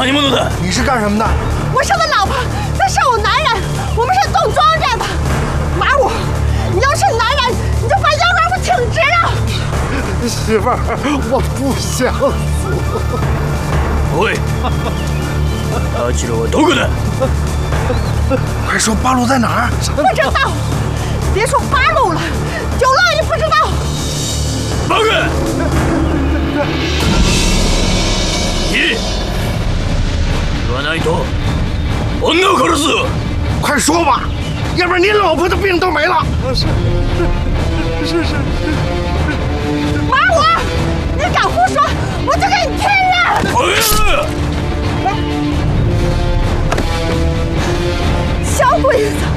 何者だ？ 你是干什么的？ 我是个老婆，这是我男人，我们是种庄稼的。马五，你要是男人，你就把杨官府请直了。 媳妇儿，我不想死。 おい，阿次郎はどこだ？ 快说八路在哪儿？ 不知道，别说八路了，9路也不知道。 バカ！言わないと女を殺すぞ！ 快说吧，要不然你老婆的病都没了。是。 马五，你敢胡说，我就给你天了！小鬼子！